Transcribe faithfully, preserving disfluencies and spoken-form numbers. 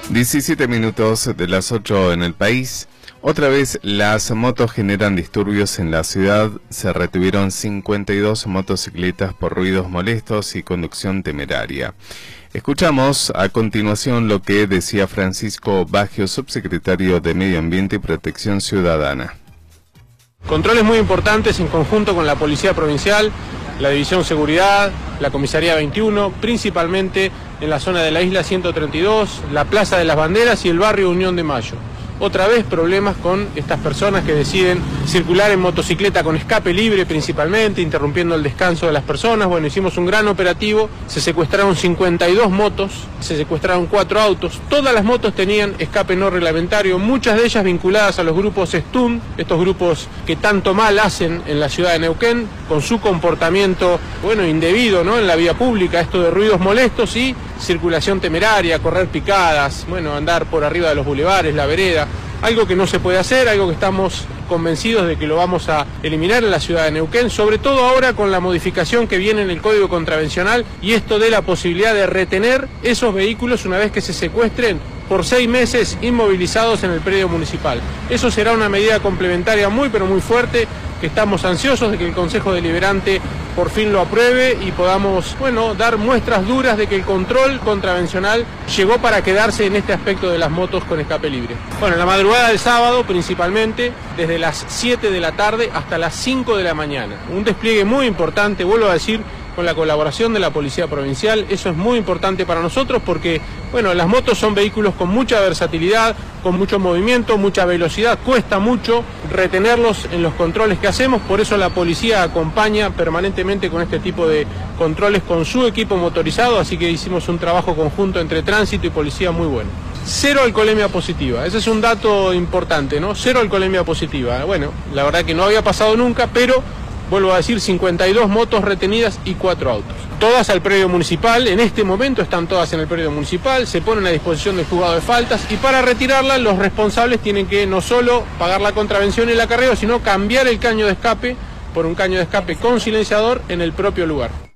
diecisiete minutos de las ocho en el país. Otra vez las motos generan disturbios en la ciudad. Se retuvieron cincuenta y dos motocicletas por ruidos molestos y conducción temeraria. Escuchamos a continuación lo que decía Francisco Baggio, subsecretario de Medio Ambiente y Protección Ciudadana. Controles muy importantes en conjunto con la Policía Provincial, la División Seguridad, la Comisaría veintiuno, principalmente en la zona de la Isla ciento treinta y dos, la Plaza de las Banderas y el barrio Unión de Mayo. Otra vez problemas con estas personas que deciden circular en motocicleta con escape libre principalmente, interrumpiendo el descanso de las personas. Bueno, hicimos un gran operativo, se secuestraron cincuenta y dos motos, se secuestraron cuatro autos, todas las motos tenían escape no reglamentario, muchas de ellas vinculadas a los grupos Stun, estos grupos que tanto mal hacen en la ciudad de Neuquén, con su comportamiento, bueno, indebido, ¿no?, en la vía pública, esto de ruidos molestos y circulación temeraria, correr picadas, bueno, andar por arriba de los bulevares, la vereda, algo que no se puede hacer, algo que estamos convencidos de que lo vamos a eliminar en la ciudad de Neuquén, sobre todo ahora con la modificación que viene en el Código Contravencional y esto de la posibilidad de retener esos vehículos una vez que se secuestren por seis meses inmovilizados en el predio municipal. Eso será una medida complementaria muy pero muy fuerte, que estamos ansiosos de que el Consejo Deliberante por fin lo apruebe y podamos, bueno, dar muestras duras de que el control contravencional llegó para quedarse en este aspecto de las motos con escape libre. Bueno, en la madrugada del sábado principalmente, desde las siete de la tarde hasta las cinco de la mañana. Un despliegue muy importante, vuelvo a decir, con la colaboración de la Policía Provincial. Eso es muy importante para nosotros porque, bueno, las motos son vehículos con mucha versatilidad, con mucho movimiento, mucha velocidad, cuesta mucho retenerlos en los controles que hacemos, por eso la policía acompaña permanentemente con este tipo de controles con su equipo motorizado, así que hicimos un trabajo conjunto entre tránsito y policía muy bueno. Cero alcoholemia positiva, ese es un dato importante, ¿no? Cero alcoholemia positiva. Bueno, la verdad que no había pasado nunca, pero vuelvo a decir, cincuenta y dos motos retenidas y cuatro autos. Todas al predio municipal, en este momento están todas en el predio municipal, se ponen a disposición del juzgado de faltas y para retirarlas los responsables tienen que no solo pagar la contravención y el acarreo, sino cambiar el caño de escape por un caño de escape con silenciador en el propio lugar.